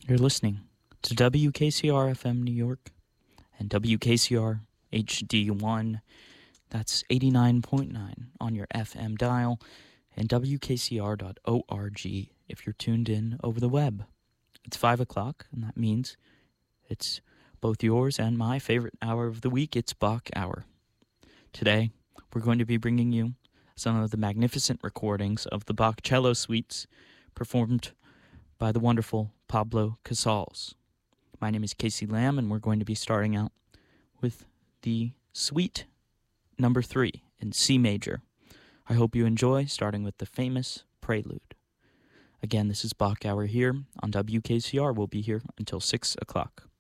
You're listening to WKCR FM New York and WKCR HD1. That's 89.9 on your FM dial and WKCR.org if you're tuned in over the web. It's 5 o'clock, and that means it's both yours and my favorite hour of the week. It's Bach Hour. Today, we're going to be bringing you some of the magnificent recordings of the Bach cello suites performed by the wonderful Pablo Casals. My name is Casey Lamb, and we're going to be starting out with the Suite Number 3 in C major. I hope you enjoy, starting with the famous Prelude. Again, this is Bach Hour here on WKCR. We'll be here until 6 o'clock.